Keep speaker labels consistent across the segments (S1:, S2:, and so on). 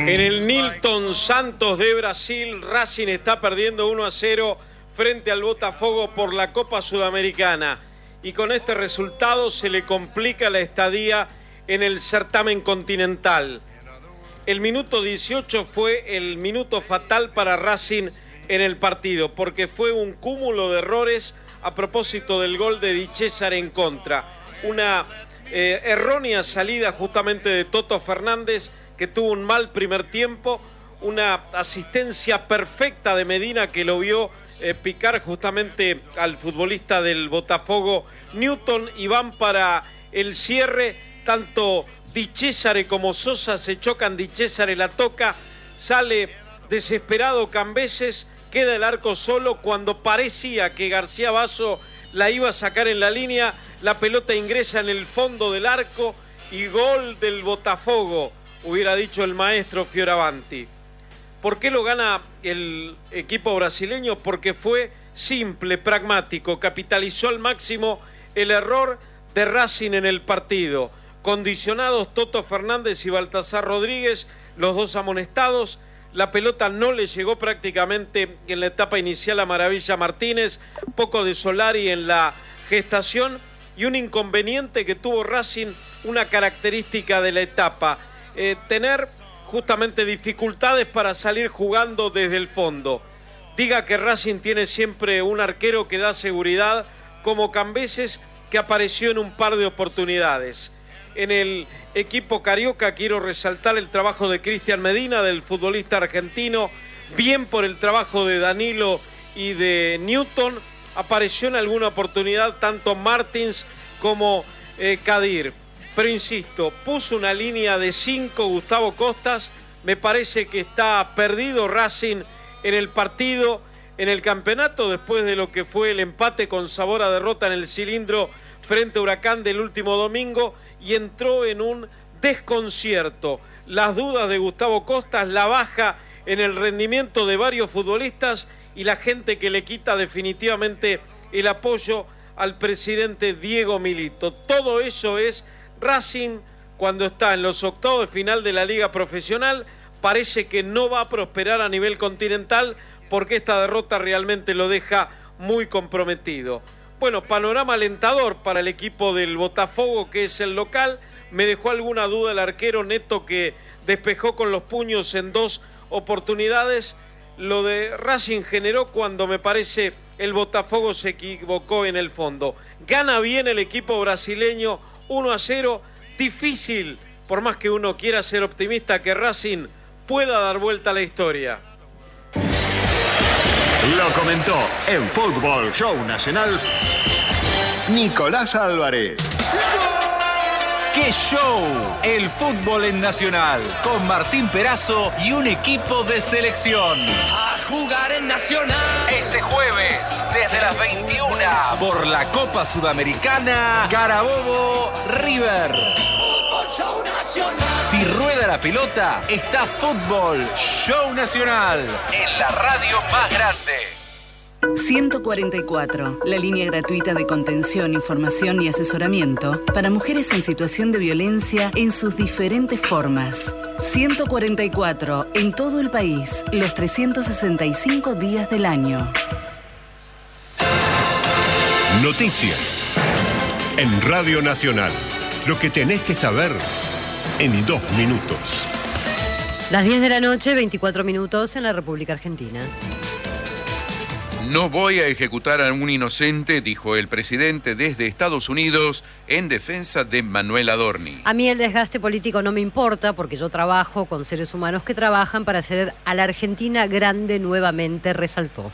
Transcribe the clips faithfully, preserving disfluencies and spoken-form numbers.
S1: En el Nilton Santos de Brasil, Racing está perdiendo uno a cero frente al Botafogo por la Copa Sudamericana. Y con este resultado se le complica la estadía en el certamen continental. El minuto dieciocho fue el minuto fatal para Racing en el partido, porque fue un cúmulo de errores a propósito del gol de Di César en contra. Una eh, errónea salida justamente de Toto Fernández, que tuvo un mal primer tiempo, una asistencia perfecta de Medina, que lo vio eh, picar justamente al futbolista del Botafogo, Newton, y van para el cierre. Tanto Di César como Sosa se chocan, Di César la toca, sale desesperado Cambeses, queda el arco solo cuando parecía que García Basso la iba a sacar en la línea, la pelota ingresa en el fondo del arco y gol del Botafogo, hubiera dicho el maestro Fioravanti. ¿Por qué lo gana el equipo brasileño? Porque fue simple, pragmático, capitalizó al máximo el error de Racing en el partido. Condicionados Toto Fernández y Baltasar Rodríguez, los dos amonestados. La pelota no le llegó prácticamente en la etapa inicial a Maravilla Martínez, poco de Solari en la gestación, y un inconveniente que tuvo Racing, una característica de la etapa, eh, tener justamente dificultades para salir jugando desde el fondo. Diga que Racing tiene siempre un arquero que da seguridad, como Cambeses, que apareció en un par de oportunidades. En el equipo carioca quiero resaltar el trabajo de Cristian Medina, del futbolista argentino, bien por el trabajo de Danilo y de Newton. Apareció en alguna oportunidad tanto Martins como eh, Kadir. Pero insisto, puso una línea de cinco Gustavo Costas. Me parece que está perdido Racing en el partido, en el campeonato, después de lo que fue el empate con sabor a derrota en el cilindro frente a Huracán del último domingo, y entró en un desconcierto. Las dudas de Gustavo Costas, la baja en el rendimiento de varios futbolistas y la gente que le quita definitivamente el apoyo al presidente Diego Milito. Todo eso es Racing cuando está en los octavos de final de la Liga Profesional. Parece que no va a prosperar a nivel continental porque esta derrota realmente lo deja muy comprometido. Bueno, panorama alentador para el equipo del Botafogo, que es el local. Me dejó alguna duda el arquero Neto, que despejó con los puños en dos oportunidades. Lo de Racing generó cuando me parece el Botafogo se equivocó en el fondo. Gana bien el equipo brasileño, uno a cero. Difícil, por más que uno quiera ser optimista, que Racing pueda dar vuelta a la historia.
S2: Lo comentó en Fútbol Show Nacional Nicolás Álvarez.
S3: ¡Qué show! El fútbol en Nacional, con Martín Perazo y un equipo de selección.
S4: A jugar en Nacional.
S3: Este jueves, desde las veintiuna, por la Copa Sudamericana, Carabobo River.
S4: Fútbol Show Nacional.
S3: Si rueda la pelota, está Fútbol Show Nacional, en la radio más grande.
S5: ciento cuarenta y cuatro, la línea gratuita de contención, información y asesoramiento para mujeres en situación de violencia en sus diferentes formas. ciento cuarenta y cuatro, en todo el país, los trescientos sesenta y cinco días del año.
S6: Noticias en Radio Nacional. Lo que tenés que saber en dos minutos.
S7: Las diez de la noche, veinticuatro minutos en la República Argentina.
S8: No voy a ejecutar a un inocente, dijo el presidente desde Estados Unidos en defensa de Manuel Adorni.
S7: A mí el desgaste político no me importa porque yo trabajo con seres humanos que trabajan para hacer a la Argentina grande nuevamente, resaltó.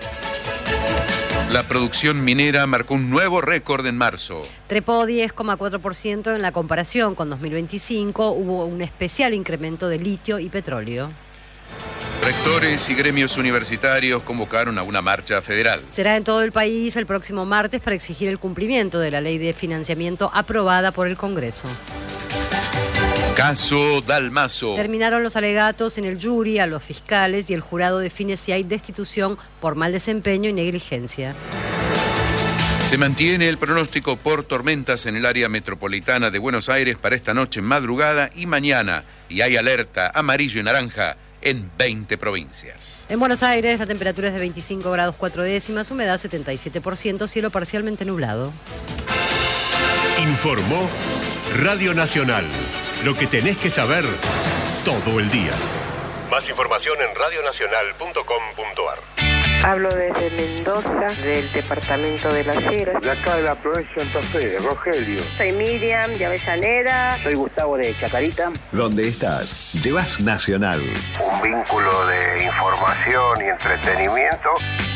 S8: La producción minera marcó un nuevo récord en marzo.
S7: Trepó diez coma cuatro por ciento en la comparación con dos mil veinticinco. Hubo un especial incremento de litio y petróleo.
S8: Rectores y gremios universitarios convocaron a una marcha federal.
S7: Será en todo el país el próximo martes para exigir el cumplimiento de la ley de financiamiento aprobada por el Congreso.
S8: Caso Dalmazo.
S7: Terminaron los alegatos en el jury a los fiscales y el jurado define si hay destitución por mal desempeño y negligencia.
S8: Se mantiene el pronóstico por tormentas en el área metropolitana de Buenos Aires para esta noche, madrugada y mañana. Y hay alerta amarillo y naranja en veinte provincias.
S7: En Buenos Aires la temperatura es de veinticinco grados cuatro décimas, humedad setenta y siete por ciento, cielo parcialmente nublado.
S6: Informó Radio Nacional. Lo que tenés que saber todo el día. Más información en radio nacional punto com punto ar.
S9: Hablo desde Mendoza, del departamento de Las Heras.
S10: De acá de la provincia de Santa Fe, Rogelio.
S9: Soy Miriam de Avellaneda.
S11: Soy Gustavo de Chacarita.
S2: ¿Dónde estás? Llevas Nacional.
S10: Un vínculo de información y entretenimiento.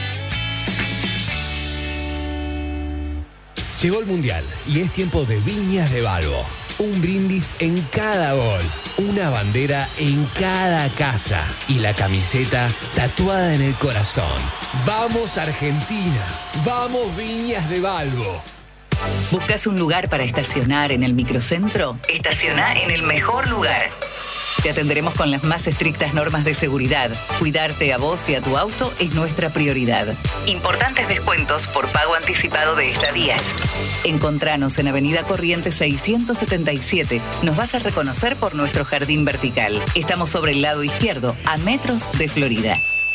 S12: Llegó el Mundial y es tiempo de Viñas de Balbo. Un brindis en cada gol, una bandera en cada casa y la camiseta tatuada en el corazón. ¡Vamos Argentina! ¡Vamos Viñas de Balbo!
S5: ¿Buscas un lugar para estacionar en el microcentro? Estaciona en el mejor lugar. Te atenderemos con las más estrictas normas de seguridad. Cuidarte a vos y a tu auto es nuestra prioridad. Importantes descuentos por pago anticipado de estadías. Encontranos en Avenida Corrientes seiscientos setenta y siete. Nos vas a reconocer por nuestro jardín vertical. Estamos sobre el lado izquierdo, a metros de Florida.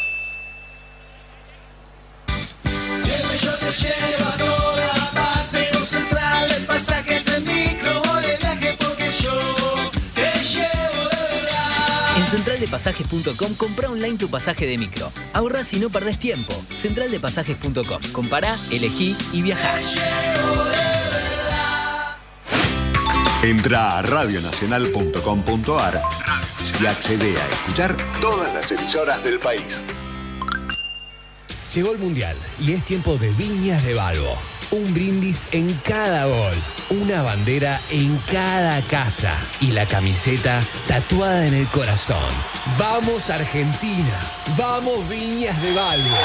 S4: Siempre yo te llevo a toda parte, no central, el pasaje es el micro, voy de viaje porque yo te llevo de verdad.
S13: En central de pasajes punto com compra online tu pasaje de micro. Ahorrás y no perdés tiempo. central de pasajes punto com. Compará, elegí y viajá.
S2: Entra a radio nacional punto com punto ar y accede a escuchar todas las emisoras del país.
S12: Llegó el Mundial y es tiempo de Viñas de Balbo. Un brindis en cada gol, una bandera en cada casa y la camiseta tatuada en el corazón. ¡Vamos Argentina! ¡Vamos Viñas de Balbo!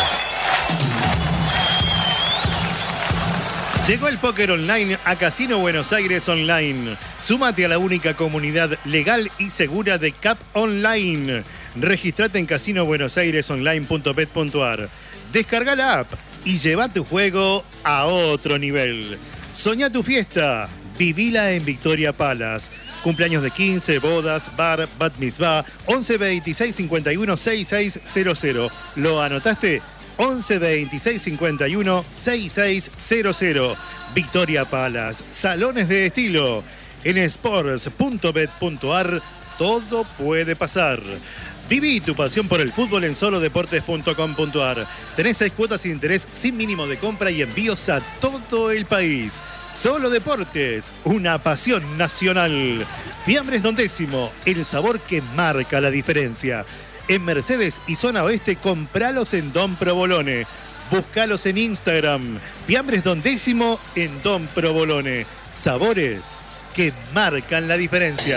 S14: Llegó el póker online a Casino Buenos Aires Online. Súmate a la única comunidad legal y segura de C A P Online. Registrate en casino buenos aires online punto bet punto ar. Descarga la app y lleva tu juego a otro nivel. Soñá tu fiesta. Vivila en Victoria Palace. Cumpleaños de quince, bodas, bar, bat mitzvah, once veintiséis cincuenta y uno sesenta y seis cero cero. ¿Lo anotaste? once veintiséis cincuenta y uno sesenta y seis cero cero. Victoria Palace, salones de estilo. En sports punto bet punto ar todo puede pasar. Viví tu pasión por el fútbol en solo deportes punto com punto ar. Tenés seis cuotas sin interés, sin mínimo de compra y envíos a todo el país. Solo Deportes, una pasión nacional. Fiambres Don Décimo, el sabor que marca la diferencia. En Mercedes y Zona Oeste, compralos en Don Provolone. Búscalos en Instagram. Fiambres Don Décimo en Don Provolone. Sabores que marcan la diferencia.